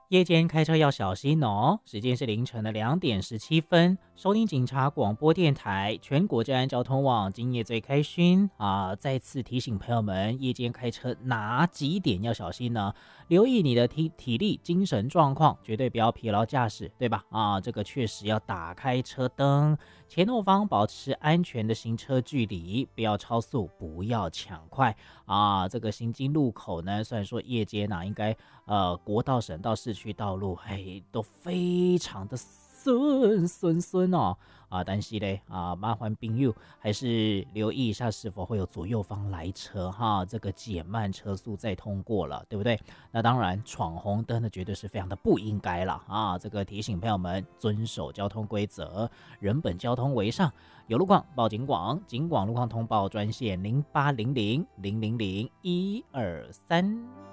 夜间开车要小心哦。时间是凌晨的2点17分，收听警察广播电台全国治安交通网，今夜最开勋啊！再次提醒朋友们，夜间开车哪几点要小心呢？留意你的体力、精神状况，绝对不要疲劳驾驶，对吧？这个确实要打开车灯，前后方保持安全的行车距离，不要超速，不要抢快这个行经路口呢，虽然说夜间应该国道、省道、市区道路，都非常的顺哦但是呢麻烦朋友还是留意一下是否会有左右方来车这个减慢车速再通过了，对不对？那当然，闯红灯的绝对是非常的不应该了这个提醒朋友们遵守交通规则，人本交通为上。有路况报警广，警广路况通报专线0800000123。